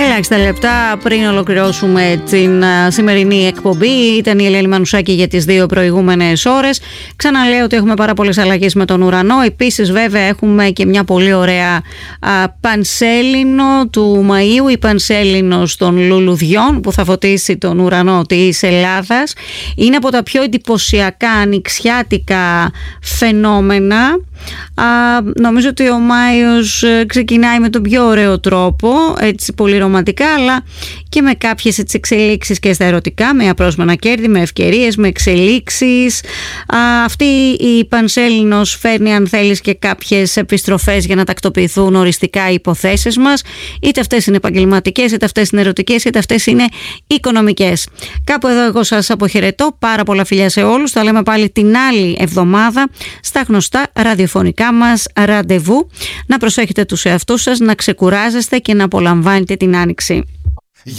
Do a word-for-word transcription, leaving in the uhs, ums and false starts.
Ελάχιστα λεπτά πριν ολοκληρώσουμε την σημερινή εκπομπή. Ήταν η Ελένη Μανουσάκη για τις δύο προηγούμενες ώρες. Ξαναλέω ότι έχουμε πάρα πολλές αλλαγές με τον ουρανό. Επίσης βέβαια έχουμε και μια πολύ ωραία α, πανσέλινο του Μαΐου, η πανσέλινος των λουλουδιών που θα φωτίσει τον ουρανό της Ελλάδας. Είναι από τα πιο εντυπωσιακά ανοιξιάτικα φαινόμενα. Α, νομίζω ότι ο Μάιος ξεκινάει με τον πιο ωραίο τρόπο, έτσι πολύ ρομαντικά, αλλά και με κάποιες έτσι εξελίξεις και στα ερωτικά, με απρόσμενα κέρδη, με ευκαιρίες, με εξελίξεις. Α, αυτή η πανσέλινος φέρνει, αν θέλεις, και κάποιες επιστροφές για να τακτοποιηθούν οριστικά οι υποθέσεις μας, είτε αυτές είναι επαγγελματικές, είτε αυτές είναι ερωτικές, είτε αυτές είναι οικονομικές. Κάπου εδώ εγώ σας αποχαιρετώ, πάρα πολλά φιλιά σε όλους. Τα λέμε πάλι την άλλη εβδομάδα στα γνωστά ραδιοφωνικά μας ραντεβού. Να προσέχετε τους εαυτούς σας, να ξεκουράζεστε και να απολαμβάνετε την άνοιξη.